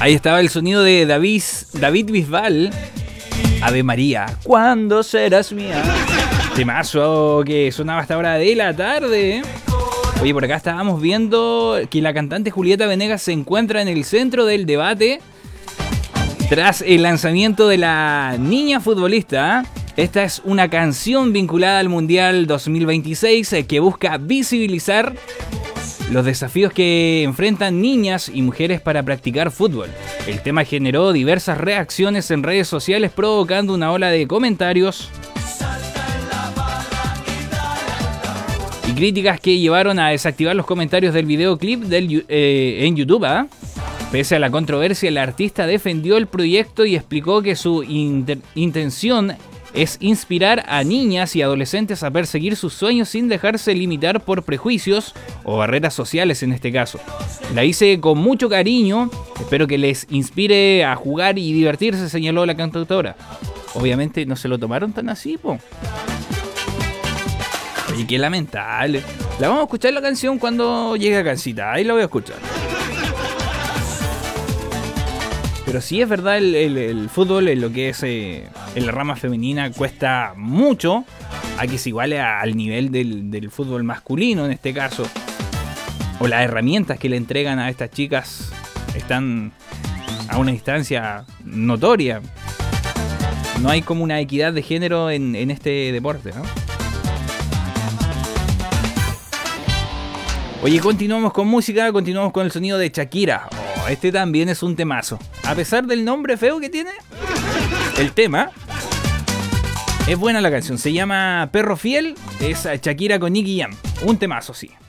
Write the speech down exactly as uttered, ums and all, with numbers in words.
Ahí estaba el sonido de David, David Bisbal. Ave María, ¿cuándo serás mía? Temazo que sonaba hasta ahora de la tarde. Oye, por acá estábamos viendo que la cantante Julieta Venegas se encuentra en el centro del debate tras el lanzamiento de La Niña Futbolista. Esta es una canción vinculada al Mundial dos mil veintiséis que busca visibilizar los desafíos que enfrentan niñas y mujeres para practicar fútbol. El tema generó diversas reacciones en redes sociales, provocando una ola de comentarios y críticas que llevaron a desactivar los comentarios del videoclip del, eh, en YouTube. ¿eh? Pese a la controversia, el artista defendió el proyecto y explicó que su inter- intención es inspirar a niñas y adolescentes a perseguir sus sueños sin dejarse limitar por prejuicios o barreras sociales en este caso. La hice con mucho cariño, espero que les inspire a jugar y divertirse, señaló la cantautora. Obviamente no se lo tomaron tan así, po. Oye, qué lamentable. La vamos a escuchar la canción cuando llegue a casita, ahí la voy a escuchar. Pero sí es verdad, el, el, el fútbol en lo que es eh, en la rama femenina cuesta mucho a que se iguale a, al nivel del, del fútbol masculino en este caso. O las herramientas que le entregan a estas chicas están a una distancia notoria. No hay como una equidad de género en, en este deporte, ¿no? Oye, continuamos con música, continuamos con el sonido de Shakira. Oh, este también es un temazo. A pesar del nombre feo que tiene, el tema es buena la canción. Se llama Perro Fiel, es Shakira con Nicky Jam. Un temazo, sí.